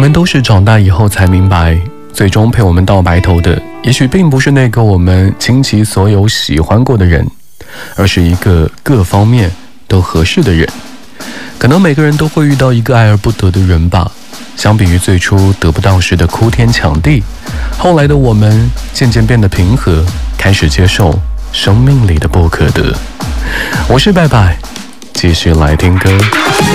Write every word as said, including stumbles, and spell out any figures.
们都是长大以后才明白，最终陪我们到白头的也许并不是那个我们倾其所有喜欢过的人，而是一个各方面都合适的人。可能每个人都会遇到一个爱而不得的人吧，相比于最初得不到时的哭天抢地，后来的我们渐渐变得平和，开始接受生命里的不可得。我是拜拜，继续来听歌。